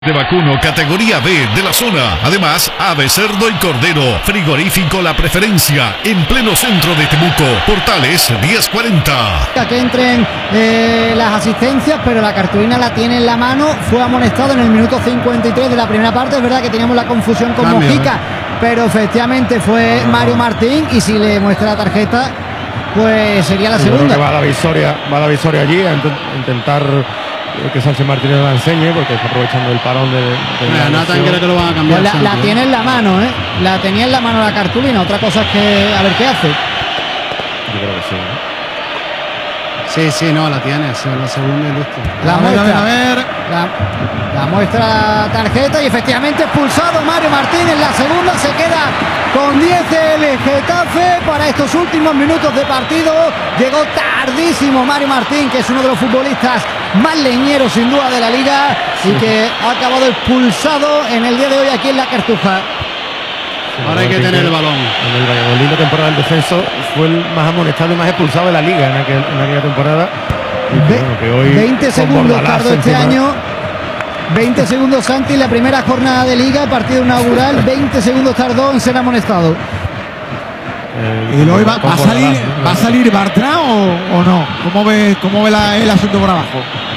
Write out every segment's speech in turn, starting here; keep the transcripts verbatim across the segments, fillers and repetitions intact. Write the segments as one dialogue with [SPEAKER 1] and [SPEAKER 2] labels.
[SPEAKER 1] De vacuno categoría B de la zona. Además, ave, cerdo y cordero. Frigorífico La Preferencia, en pleno centro de Temuco. Portales diez cuarenta.
[SPEAKER 2] Que entren eh, las asistencias, pero la cartulina la tiene en la mano. Fue amonestado en el minuto cincuenta y tres de la primera parte. Es verdad que teníamos la confusión con Cambio, Mojica, ¿eh? Pero efectivamente fue Mario Martín, y si le muestra la tarjeta, pues sería la
[SPEAKER 3] Yo
[SPEAKER 2] segunda.
[SPEAKER 3] creo que va la visoria, va la visoria allí a intentar que Sánchez Martínez la enseñe, porque está aprovechando el parón de, de
[SPEAKER 4] Mira, Nathan cree que lo van a cambiar.
[SPEAKER 2] Pues la, la tiene en la mano, ¿eh? La tenía en la mano la cartulina. Otra cosa es que a ver qué hace.
[SPEAKER 3] Yo creo que sí, ¿no?
[SPEAKER 4] Sí, sí, no, la tiene, sí, la segunda y listo.
[SPEAKER 2] La
[SPEAKER 4] a
[SPEAKER 2] muestra,
[SPEAKER 4] ver, a ver, a ver.
[SPEAKER 2] La, la muestra la tarjeta y efectivamente expulsado Mario Martín en la segunda. Se queda con diez el Getafe para estos últimos minutos de partido. Llegó tardísimo Mario Martín, que es uno de los futbolistas más leñeros sin duda de la liga, sí, y que ha acabado expulsado en el día de hoy aquí en la Cartuja.
[SPEAKER 3] Sí,
[SPEAKER 4] ahora hay que tener el balón.
[SPEAKER 3] En el Valladolid, la temporada del descenso, fue el más amonestado y más expulsado de la liga en, aquel, en aquella temporada.
[SPEAKER 2] Ve,
[SPEAKER 3] bueno, que hoy
[SPEAKER 2] veinte segundos tardó este año. veinte segundos Santi, la primera jornada de liga, partido inaugural. veinte segundos tardó en ser amonestado.
[SPEAKER 5] Eh, ¿Y hoy va, va, a salir, va a salir Bartra o, o no? ¿Cómo ve, cómo ve la, el asunto por abajo?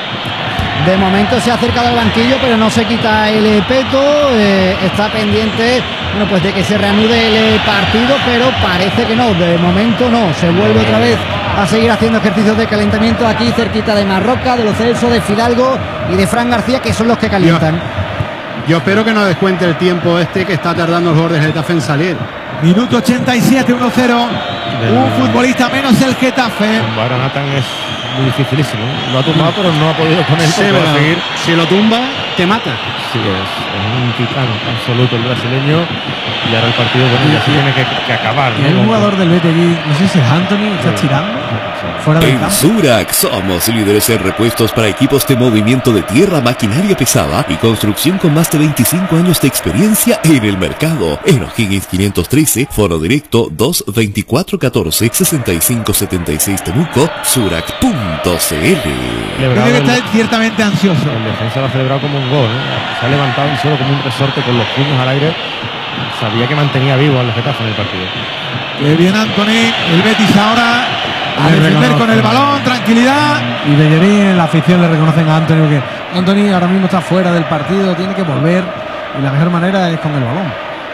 [SPEAKER 2] De momento se ha acercado al banquillo, pero no se quita el peto. Eh, está pendiente, bueno, pues de que se reanude el partido, pero parece que no. De momento no. Se vuelve otra vez a seguir haciendo ejercicios de calentamiento aquí cerquita de Marroca, de Lo Celso, de Fidalgo y de Fran García, que son los que calientan.
[SPEAKER 4] Yo, yo espero que no descuente el tiempo este que está tardando el jugador de Getafe en salir.
[SPEAKER 5] Minuto ochenta y siete, uno cero. Un futbolista menos el Getafe.
[SPEAKER 3] Ahora Nathan es muy dificilísimo. Lo ha tumbado, pero no ha podido poner
[SPEAKER 4] sí,
[SPEAKER 3] para seguir.
[SPEAKER 4] Si lo tumba, te mata.
[SPEAKER 3] Sí, es, es un titán absoluto el brasileño. Y ahora el partido, bueno, ya se tiene que, que acabar, ¿no?
[SPEAKER 5] El jugador del B T V, no sé si es Anthony, está tirando. Fuera del
[SPEAKER 6] en
[SPEAKER 5] campo.
[SPEAKER 6] Surac somos líderes en repuestos para equipos de movimiento de tierra, maquinaria pesada y construcción con más de veinticinco años de experiencia en el mercado. En O'Higgins quinientos trece, foro directo dos veinticuatro catorce sesenta y cinco setenta y seis Temuco, surac punto c l.
[SPEAKER 5] Creo que está ciertamente ansioso.
[SPEAKER 3] El defensa lo ha celebrado como un gol, ¿eh? Se ha levantado y solo como un resorte con los puños al aire. Sabía que mantenía vivo al Getafe en el partido.
[SPEAKER 5] Que bien Anthony, el Betis ahora a defender con el balón, tranquilidad.
[SPEAKER 7] Y Bellerín en la afición le reconocen a Anthony que Anthony ahora mismo está fuera del partido, tiene que volver y la mejor manera es con el balón.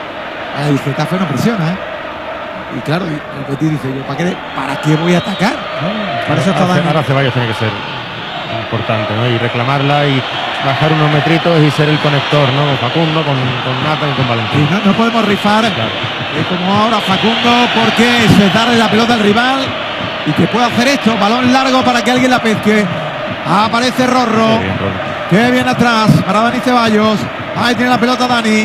[SPEAKER 5] El Getafe no presiona, ¿eh? Y claro, el Betis dice yo, ¿para qué, ¿para qué voy a atacar? ¿No? Para eso está
[SPEAKER 3] ahora,
[SPEAKER 5] Dani.
[SPEAKER 3] ahora Ceballos tiene que ser importante, ¿no? Y reclamarla y bajar unos metritos y ser el conector, ¿no? Con Facundo, con, con Nathan y con Valentín.
[SPEAKER 5] Y no, no podemos rifar, claro, eh, como ahora Facundo, porque es darle la pelota al rival y que pueda hacer esto, balón largo para que alguien la pesque. Aparece Rorro. Qué bien, Rorro. Qué bien atrás para Dani Ceballos. Ahí tiene la pelota Dani.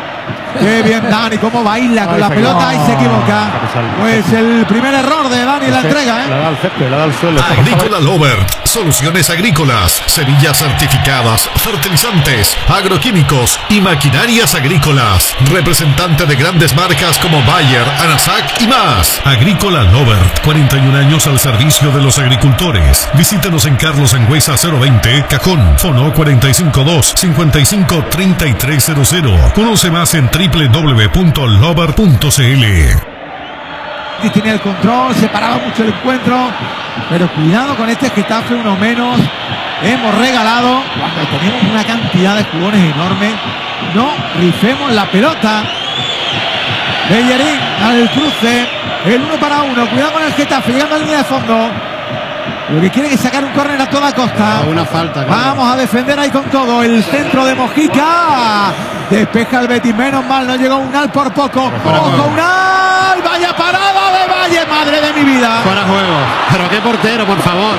[SPEAKER 5] Qué bien Dani, cómo baila con Ay, la pelota y se equivoca. Pues el primer error de Dani en la entrega, ¿eh?
[SPEAKER 3] La da al césped, la da al suelo.
[SPEAKER 1] Agrícola Lovert, soluciones agrícolas, semillas certificadas, fertilizantes, agroquímicos y maquinarias agrícolas. Representante de grandes marcas como Bayer, Anasac y más. Agrícola Lovert, cuarenta y un años al servicio de los agricultores. Visítenos en Carlos Angüesa cero veinte, Cajón, Fono cuatro cinco dos, cinco cinco, tres tres cero cero. Conoce más en doble u doble u doble u punto lover punto c l.
[SPEAKER 5] Tiene el control, se paraba mucho el encuentro, pero cuidado con este Getafe, uno menos. Hemos regalado, cuando tenemos una cantidad de jugones enormes, no rifemos la pelota. Bellerín al cruce, el uno para uno, cuidado con el Getafe, llegando a la línea de fondo. Lo que quieren es sacar un córner a toda costa.
[SPEAKER 4] Ah, una falta, claro.
[SPEAKER 5] Vamos a defender ahí con todo. El centro de Mojica. Despeja el Betis. Menos mal, no llegó Unal por poco. ¡Ojo, Unal! ¡Vaya parada de Valle! ¡Madre de mi vida!
[SPEAKER 4] Fuera juego. Pero qué portero, por favor.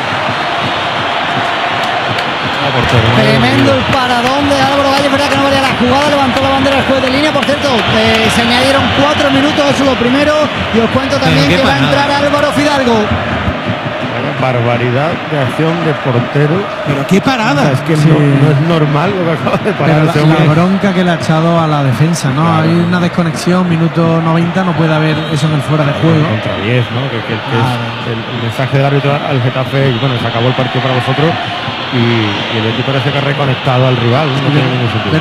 [SPEAKER 2] Tremendo el paradón de Álvaro Valle. Es verdad que no valía la jugada. Levantó la bandera el juez de línea. Por cierto, eh, se añadieron cuatro minutos. Eso es lo primero. Y os cuento también que va a entrar Álvaro Fidalgo.
[SPEAKER 3] barbaridad de acción de portero.
[SPEAKER 5] Pero qué parada.
[SPEAKER 3] Es que
[SPEAKER 7] Sí.
[SPEAKER 3] no, no es normal lo que acaba de parar
[SPEAKER 7] Pero
[SPEAKER 3] ese
[SPEAKER 7] la,
[SPEAKER 3] hombre.
[SPEAKER 7] la bronca que le ha echado a la defensa, ¿no?
[SPEAKER 3] Claro.
[SPEAKER 7] Hay una desconexión, minuto noventa, no puede haber eso en el fuera de juego.
[SPEAKER 3] Contra diez, ¿no? Que, que- que
[SPEAKER 7] Claro.
[SPEAKER 3] es el, el mensaje del árbitro al Getafe, y bueno, se acabó el partido para vosotros y, y el equipo parece que ha reconectado al rival, no tiene ningún sentido.